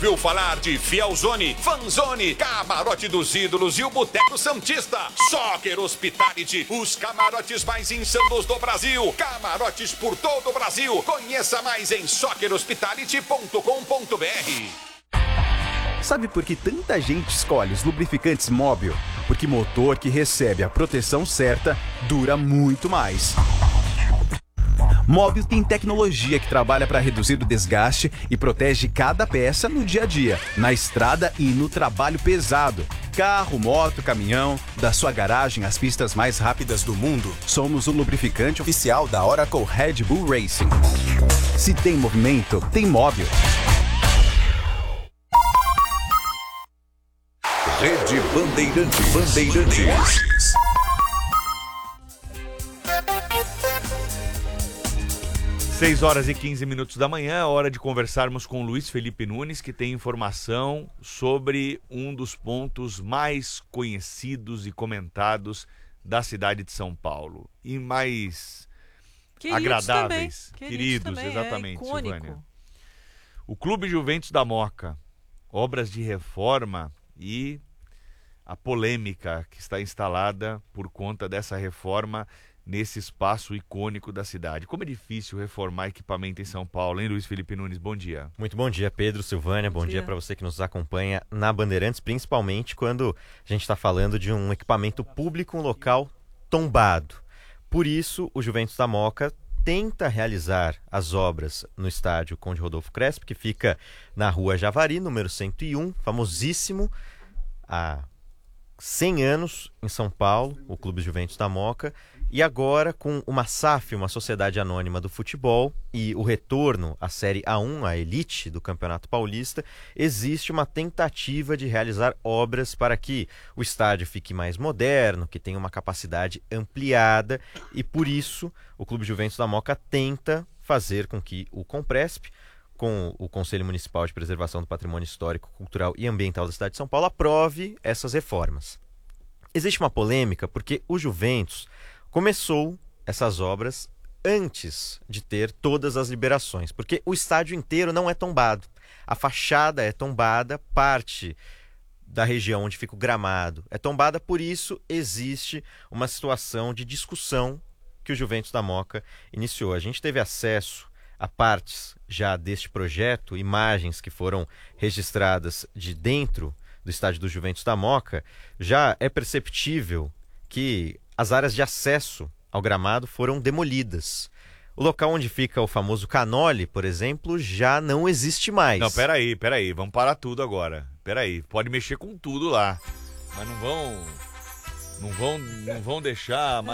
ouviu falar de Fielzone, Fanzone, Camarote dos Ídolos e o Boteco Santista? Soccer Hospitality, os camarotes mais insanos do Brasil. Camarotes por todo o Brasil. Conheça mais em soccerhospitality.com.br. Sabe por que tanta gente escolhe os lubrificantes Móbil? Porque motor que recebe a proteção certa dura muito mais. Móbil tem tecnologia que trabalha para reduzir o desgaste e protege cada peça no dia a dia, na estrada e no trabalho pesado. Carro, moto, caminhão, da sua garagem às pistas mais rápidas do mundo, somos o lubrificante oficial da Oracle Red Bull Racing. Se tem movimento, tem Móbil. Rede Bandeirantes. 6h15 da manhã, hora de conversarmos com Luiz Felipe Nunes, que tem informação sobre um dos pontos mais conhecidos e comentados da cidade de São Paulo. E mais agradáveis. Queridos também, exatamente, Silvânia. O Clube Juventus da Moca. Obras de reforma e a polêmica que está instalada por conta dessa reforma nesse espaço icônico da cidade. Como é difícil reformar equipamento em São Paulo, hein, Luiz Felipe Nunes? Bom dia. Muito bom dia, Pedro, Silvânia. Bom dia para você que nos acompanha na Bandeirantes, principalmente quando a gente está falando de um equipamento público, um local tombado. Por isso, o Juventus da Moca tenta realizar as obras no estádio Conde Rodolfo Crespo, que fica na rua Javari, número 101, famosíssimo, há 100 anos em São Paulo, o Clube Juventus da Moca. E agora, com uma SAF, uma Sociedade Anônima do Futebol, e o retorno à Série A1, a elite do Campeonato Paulista, existe uma tentativa de realizar obras para que o estádio fique mais moderno, que tenha uma capacidade ampliada, e por isso o Clube Juventus da Moca tenta fazer com que o Compresp, com o Conselho Municipal de Preservação do Patrimônio Histórico, Cultural e Ambiental da cidade de São Paulo, aprove essas reformas. Existe uma polêmica porque o Juventus começou essas obras antes de ter todas as liberações, porque o estádio inteiro não é tombado. A fachada é tombada, parte da região onde fica o gramado é tombada, por isso existe uma situação de discussão que o Juventus da Moca iniciou. A gente teve acesso a partes já deste projeto, imagens que foram registradas de dentro do estádio do Juventus da Moca. Já é perceptível que as áreas de acesso ao gramado foram demolidas. O local onde fica o famoso canole, por exemplo, já não existe mais. Não, peraí, vamos parar tudo agora. Peraí, pode mexer com tudo lá, mas não vão deixar